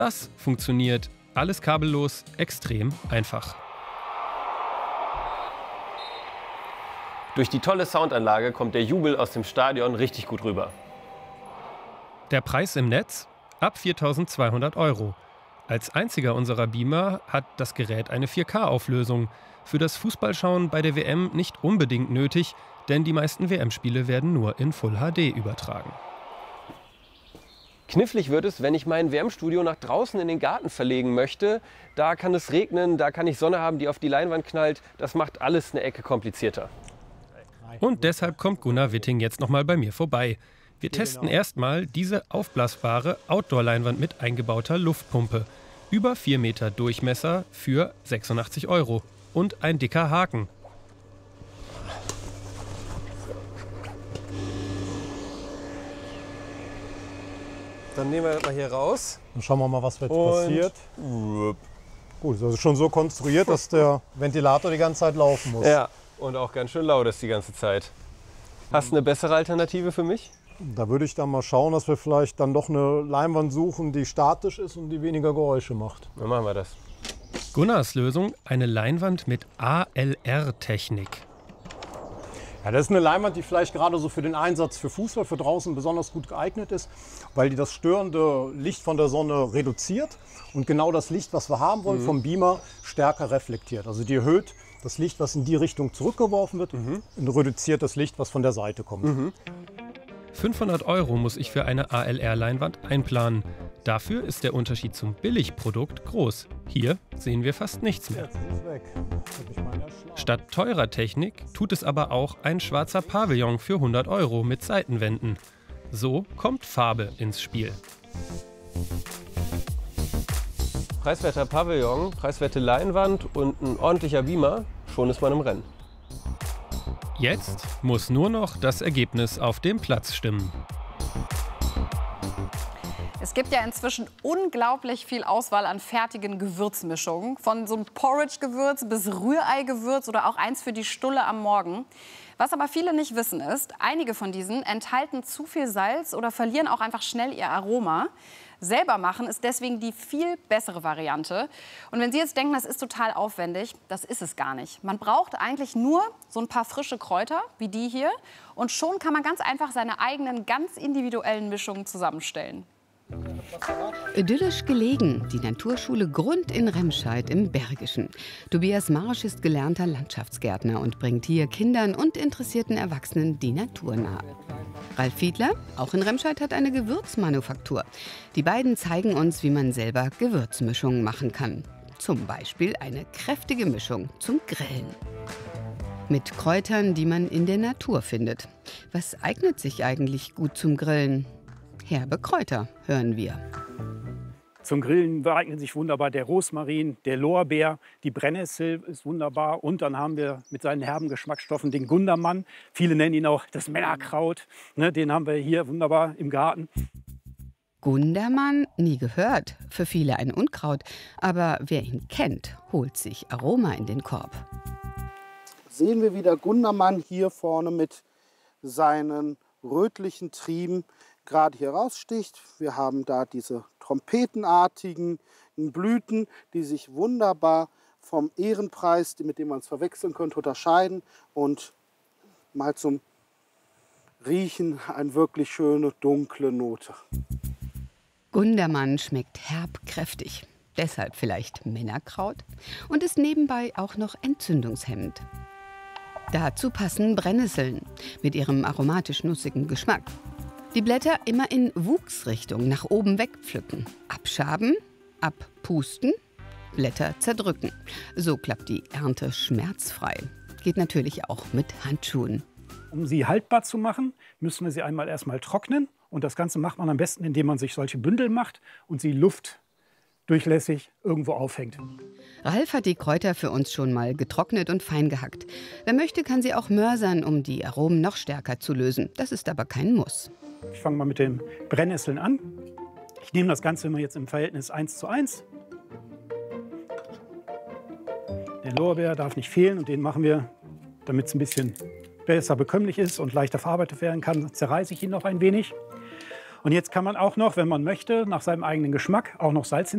Das funktioniert alles kabellos, extrem einfach. Durch die tolle Soundanlage kommt der Jubel aus dem Stadion richtig gut rüber. Der Preis im Netz? Ab 4.200 €. Als einziger unserer Beamer hat das Gerät eine 4K-Auflösung. Für das Fußballschauen bei der WM nicht unbedingt nötig, denn die meisten WM-Spiele werden nur in Full HD übertragen. Knifflig wird es, wenn ich mein WM-Studio nach draußen in den Garten verlegen möchte. Da kann es regnen, da kann ich Sonne haben, die auf die Leinwand knallt. Das macht alles eine Ecke komplizierter. Und deshalb kommt Gunnar Witting jetzt nochmal bei mir vorbei. Wir testen erstmal diese aufblasbare Outdoor-Leinwand mit eingebauter Luftpumpe. Über 4 Meter Durchmesser für 86 €. Und ein dicker Haken. Dann nehmen wir das mal hier raus. Dann schauen wir mal, was jetzt passiert. Gut, das ist schon so konstruiert, dass der Ventilator die ganze Zeit laufen muss. Ja, und auch ganz schön laut ist die ganze Zeit. Hast du eine bessere Alternative für mich? Da würde ich dann mal schauen, dass wir vielleicht dann doch eine Leinwand suchen, die statisch ist und die weniger Geräusche macht. Dann machen wir das. Gunnars Lösung: eine Leinwand mit ALR-Technik. Ja, das ist eine Leinwand, die vielleicht gerade so für den Einsatz für Fußball, für draußen besonders gut geeignet ist, weil die das störende Licht von der Sonne reduziert und genau das Licht, was wir haben wollen, vom Beamer stärker reflektiert. Also die erhöht das Licht, was in die Richtung zurückgeworfen wird, und reduziert das Licht, was von der Seite kommt. 500 € muss ich für eine ALR-Leinwand einplanen. Dafür ist der Unterschied zum Billigprodukt groß. Hier sehen wir fast nichts mehr. Jetzt ist es weg. Statt teurer Technik tut es aber auch ein schwarzer Pavillon für 100 € mit Seitenwänden. So kommt Farbe ins Spiel. Preiswerter Pavillon, preiswerte Leinwand und ein ordentlicher Beamer. Schon ist man im Rennen. Jetzt muss nur noch das Ergebnis auf dem Platz stimmen. Es gibt ja inzwischen unglaublich viel Auswahl an fertigen Gewürzmischungen. Von so einem Porridge-Gewürz bis Rührei-Gewürz oder auch eins für die Stulle am Morgen. Was aber viele nicht wissen ist, einige von diesen enthalten zu viel Salz oder verlieren auch einfach schnell ihr Aroma. Selber machen ist deswegen die viel bessere Variante. Und wenn Sie jetzt denken, das ist total aufwendig, das ist es gar nicht. Man braucht eigentlich nur so ein paar frische Kräuter, wie die hier. Und schon kann man ganz einfach seine eigenen, ganz individuellen Mischungen zusammenstellen. Idyllisch gelegen, die Naturschule Grund in Remscheid im Bergischen. Tobias Marsch ist gelernter Landschaftsgärtner und bringt hier Kindern und interessierten Erwachsenen die Natur nahe. Ralf Fiedler, auch in Remscheid, hat eine Gewürzmanufaktur. Die beiden zeigen uns, wie man selber Gewürzmischungen machen kann. Zum Beispiel eine kräftige Mischung zum Grillen. Mit Kräutern, die man in der Natur findet. Was eignet sich eigentlich gut zum Grillen? Herbe Kräuter, hören wir. Zum Grillen eignen sich wunderbar der Rosmarin, der Lorbeer, die Brennnessel ist wunderbar. Und dann haben wir mit seinen herben Geschmacksstoffen den Gundermann. Viele nennen ihn auch das Männerkraut. Den haben wir hier wunderbar im Garten. Gundermann, nie gehört. Für viele ein Unkraut. Aber wer ihn kennt, holt sich Aroma in den Korb. Sehen wir wieder Gundermann hier vorne mit seinen rötlichen Trieben gerade hier raussticht. Wir haben da diese trompetenartigen Blüten, die sich wunderbar vom Ehrenpreis, mit dem man es verwechseln könnte, unterscheiden. Und mal zum Riechen eine wirklich schöne dunkle Note. Gundermann schmeckt herb kräftig. Deshalb vielleicht Männerkraut und ist nebenbei auch noch entzündungshemmend. Dazu passen Brennnesseln mit ihrem aromatisch-nussigen Geschmack. Die Blätter immer in Wuchsrichtung nach oben wegpflücken. Abschaben, abpusten, Blätter zerdrücken. So klappt die Ernte schmerzfrei. Geht natürlich auch mit Handschuhen. Um sie haltbar zu machen, müssen wir sie erstmal trocknen. Und das Ganze macht man am besten, indem man sich solche Bündel macht und sie luftdurchlässig irgendwo aufhängt. Ralf hat die Kräuter für uns schon mal getrocknet und fein gehackt. Wer möchte, kann sie auch mörsern, um die Aromen noch stärker zu lösen. Das ist aber kein Muss. Ich fange mal mit den Brennnesseln an. Ich nehme das Ganze immer jetzt im Verhältnis 1:1. Der Lorbeer darf nicht fehlen und den machen wir, damit es ein bisschen besser bekömmlich ist und leichter verarbeitet werden kann, zerreiße ich ihn noch ein wenig. Und jetzt kann man auch noch, wenn man möchte, nach seinem eigenen Geschmack auch noch Salz